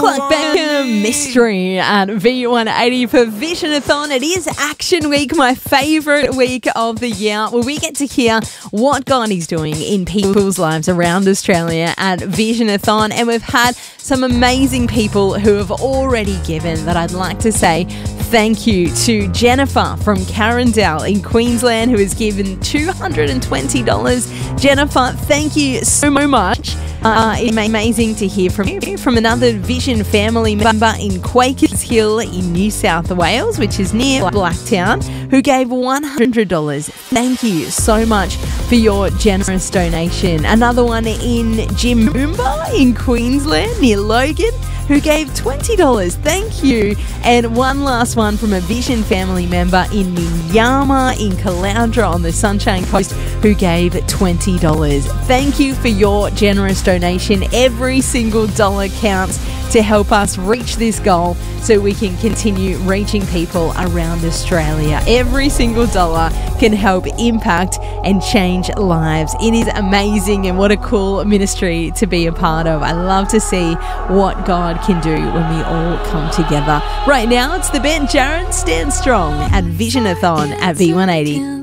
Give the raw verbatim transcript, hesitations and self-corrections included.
Clark Beckham, Mystery at V one eighty for Visionathon. It is Action Week, my favourite week of the year, where we get to hear what God is doing in people's lives around Australia at Visionathon. And we've had some amazing people who have already given that I'd like to say thank you to Jennifer from Carindale in Queensland, who has given two hundred twenty dollars. Jennifer, thank you so much. Uh, it's amazing to hear from you. From another Vision family member in Quakers Hill in New South Wales, which is near Blacktown, who gave one hundred dollars. Thank you so much for your generous donation. Another one in Jimboomba in Queensland near Logan, who gave twenty dollars. Thank you. And one last one from a Vision family member in Minyama in Caloundra on the Sunshine Coast, who gave twenty dollars. Thank you for your generous donation. Every single dollar counts to help us reach this goal so we can continue reaching people around Australia. Every single dollar can help impact and change lives. It is amazing, and what a cool ministry to be a part of. I love to see what God can do when we all come together. Right now, it's the Ben Jarrett Stand Strong at Visionathon at V one eighty.